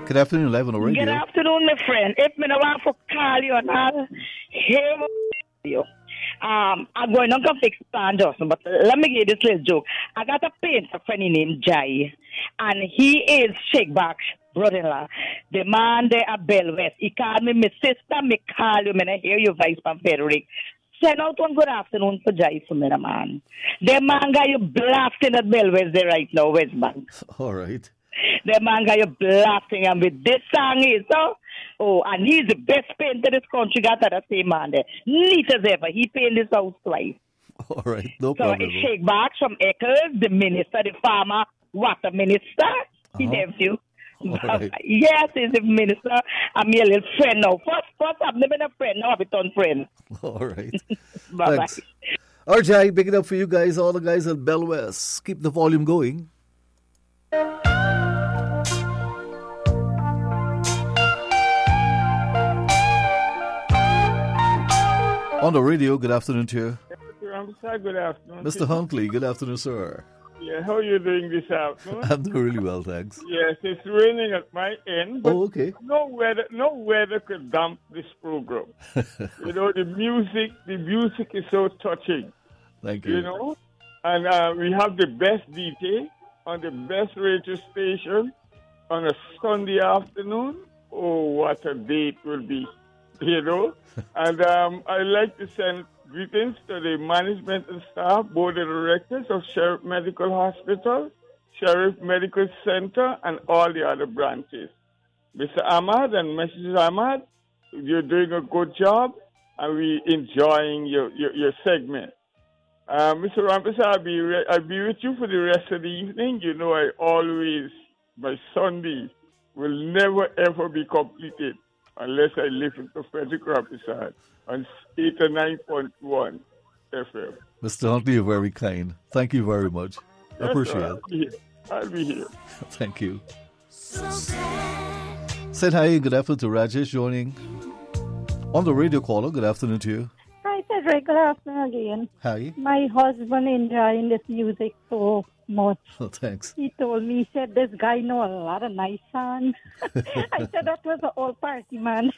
Good afternoon, live on the radio. Good afternoon, my friend. If me no want to call you and all, hear you. I'm going to fix Stan Johnson, but let me give you this little joke. I got a painter friend named Jai, and he is Shakeback's brother-in-law. The man there at Bell West. He called me, my sister, me call you, man, I hear your voice from Frederick. Send out one good afternoon for Jai for me, man. The man got you blasting at Bell West there right now, West Bank. All right. The man got you blasting, and with this song is, and he's the best painter this country got at the same man there. Neat as ever. He painted this house twice. All right, no So problem. it's Shakeback from Eccles, the minister, the farmer, water minister, his nephew. Right. Yes, he's the minister. I'm your little friend now. First I've never been a friend, now I've become friend. All right. Bye-bye. Thanks. RJ, big it up for you guys, all the guys at Bell West. Keep the volume going. On the radio, good afternoon to you. Good afternoon. Mr. Huntley, good afternoon, sir. Yeah, how are you doing this afternoon? I'm doing really well, thanks. Yes, it's raining at my end, but okay. no weather could damp this program. You know, the music is so touching. Thank you. You know, and we have the best DJ on the best radio station on a Sunday afternoon. Oh, what a day it will be, you know. And I'd like to send greetings to the management and staff, board of directors of Sheriff Medical Hospital, Sheriff Medical Center, and all the other branches. Mr. Ahmad and Mrs. Ahmad, you're doing a good job, and we're enjoying your segment. Mr. Rampus, I'll be with you for the rest of the evening. You know, my Sunday will never, ever be completed unless I listen to Frederick Rampus on 89.1 FM. Mr. Huntley, you're very kind. Thank you very much. I appreciate it. I'll be here. Thank you. Said hi and good afternoon to Rajesh joining on the radio caller. Good afternoon to you. Hi, Cedric. Good afternoon again. Hi. My husband enjoying this music so much. Oh, thanks. He told me, he said, this guy know a lot of nice songs. I said, that was an old party man.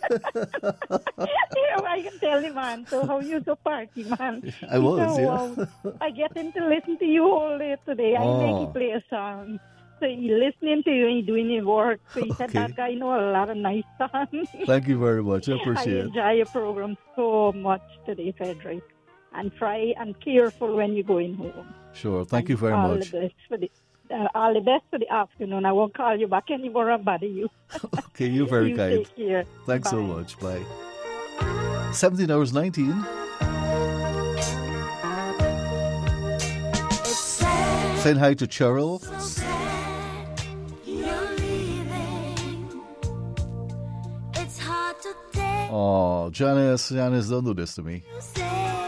I can tell him, man, so how you so party, man? I was, I get him to listen to you all day today. I make him play a song. So he listening to you and he doing his work. So he said, that guy know a lot of nice songs. Thank you very much. I appreciate it. I enjoy your program so much today, Frederick. And try and careful when you're going home. Sure. Thank you very much. All the best for the afternoon. I won't call you back anymore and bother you. Okay, you're very kind. Take care. Thanks Bye. so much. Bye. 17 hours 19. Saying hi to Cheryl. Oh, Janice, don't do this to me.